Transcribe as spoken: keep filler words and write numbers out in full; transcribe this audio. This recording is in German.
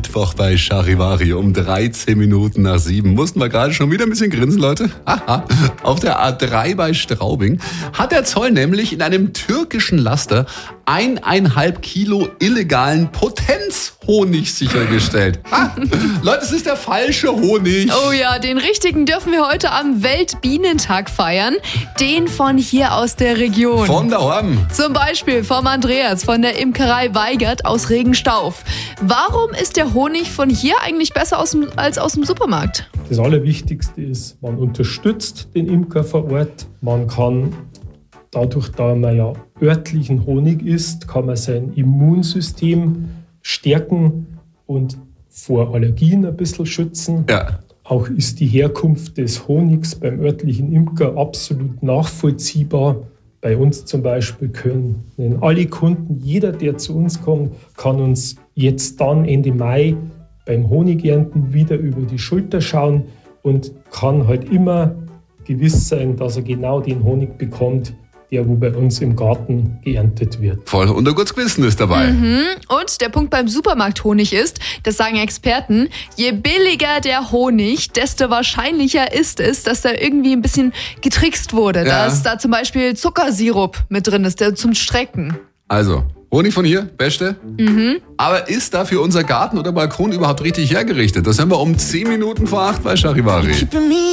Mittwoch bei Charivari um dreizehn Minuten nach sieben. Mussten wir gerade schon wieder ein bisschen grinsen, Leute. Aha. Auf der A drei bei Straubing hat der Zoll nämlich in einem türkischen Laster eineinhalb Kilo illegalen Potenzhonig sichergestellt. Ah, Leute, es ist der falsche Honig. Oh ja, den richtigen dürfen wir heute am Weltbienentag feiern. Den von hier aus der Region. Von da oben. Zum Beispiel vom Andreas von der Imkerei Weigert aus Regenstauf. Warum ist der Honig von hier eigentlich besser aus dem, als aus dem Supermarkt? Das Allerwichtigste ist, man unterstützt den Imker vor Ort. Man kann dadurch, da man ja örtlichen Honig isst, kann man sein Immunsystem stärken und vor Allergien ein bisschen schützen. Ja. Auch ist die Herkunft des Honigs beim örtlichen Imker absolut nachvollziehbar. Bei uns zum Beispiel können alle Kunden, jeder, der zu uns kommt, kann uns jetzt dann Ende Mai beim Honigernten wieder über die Schulter schauen und kann halt immer gewiss sein, dass er genau den Honig bekommt, der wo bei uns im Garten geerntet wird. Voll und ein gutes Gewissen ist dabei. Mhm. Und der Punkt beim Supermarkthonig ist, das sagen Experten, je billiger der Honig, desto wahrscheinlicher ist es, dass da irgendwie ein bisschen getrickst wurde. Ja. Dass da zum Beispiel Zuckersirup mit drin ist, der zum Strecken. Also, Honig von hier, beste. Mhm. Aber ist dafür unser Garten oder Balkon überhaupt richtig hergerichtet? Das haben wir um zehn Minuten vor acht bei Charivari.